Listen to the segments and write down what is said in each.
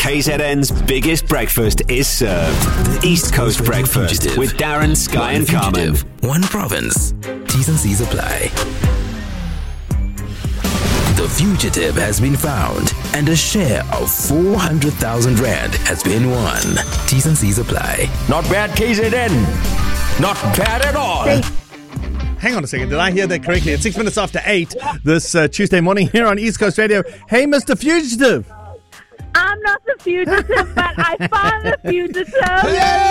KZN's biggest breakfast is served. The East Coast Breakfast with Darren, Sky and Carmen. One province. T's and C's apply. The fugitive has been found and a share of 400,000 Rand has been won. T's and C's apply. Not bad, KZN. Not bad at all. Hang on a second. Did I hear that correctly? It's 6 minutes after 8 this Tuesday morning here on East Coast Radio. Hey, Mr. Fugitive. I'm not the fugitive, but I found the fugitive.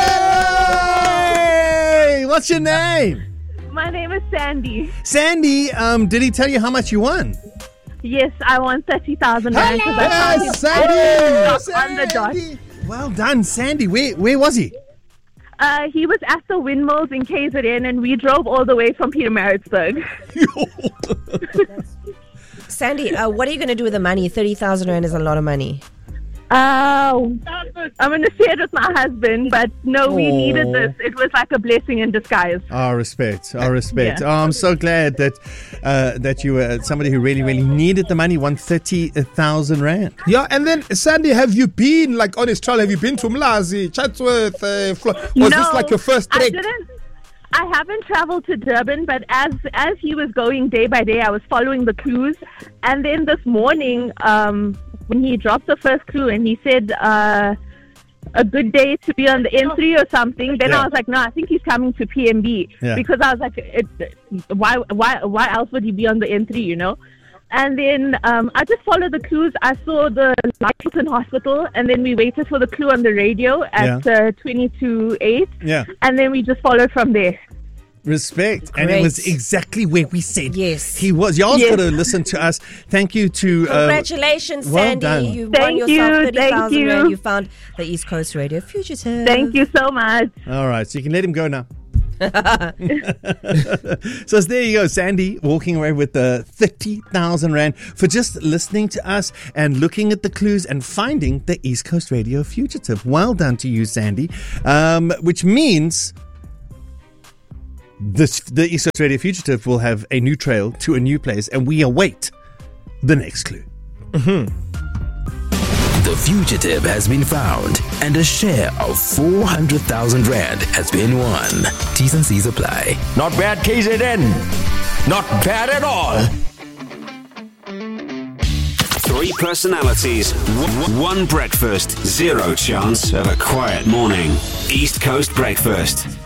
Yay! What's your name? My name is Sandy. Sandy, did he tell you how much you won? Yes, I won 30,000 rand. Yes, Sandy! On the dot. Well done, Sandy. Where was he? He was at the windmills in KZN, and we drove all the way from Pietermaritzburg. Sandy, what are you going to do with the money? 30,000 Rand is a lot of money. I'm going to share it with my husband, but no, we needed this. It was like a blessing in disguise. Our respect. Yeah. Oh, I'm so glad that you were somebody who really, really needed the money, won 30,000 Rand. Yeah, and then, Sandy, have you been, like, on his trial? Have you been to Mlazi, Chatsworth, was this like your first trek? I haven't traveled to Durban, but as he was going day by day, I was following the clues. And then this morning, when he dropped the first clue and he said a good day to be on the N3 or something, then I was like, no, I think he's coming to PMB, because I was like, why else would he be on the N3, you know? And then I just followed the clues. I saw the Lyttelton Hospital, and then we waited for the clue on the radio at 22:08. Yeah. And then we just followed from there. Respect. Great. And it was exactly where we said he was. Y'all got to listen to us. Thank you to... Congratulations, Sandy. Well done. You won yourself 30,000 Rand. You found the East Coast Radio Fugitive. Thank you so much. All right, so you can let him go now. So there you go, Sandy walking away with the 30,000 Rand for just listening to us and looking at the clues and finding the East Coast Radio Fugitive. Well done to you, Sandy. Which means the East Coast Radio Fugitive will have a new trail to a new place, and we await the next clue. The fugitive has been found and a share of 400,000 Rand has been won. T's and C's apply. Not bad, KZN. Not bad at all. 3 personalities, one breakfast, 0 chance of a quiet morning. East Coast Breakfast.